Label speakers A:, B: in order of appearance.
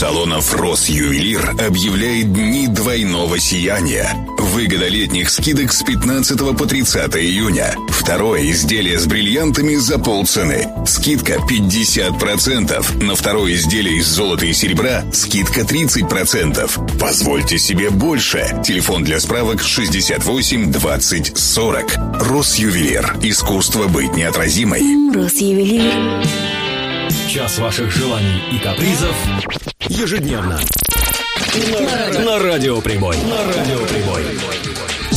A: салонов «Росювелир» объявляет дни двойного сияния. Выгода летних скидок с 15 по 30 июня. Второе изделие с бриллиантами за полцены. Скидка 50%. На второе изделие из золота и серебра скидка 30%. Позвольте себе больше. Телефон для справок 68 20 40. «Росювелир». Искусство быть неотразимой.
B: «Росювелир».
C: Час ваших желаний и капризов ежедневно на Радио Прибой.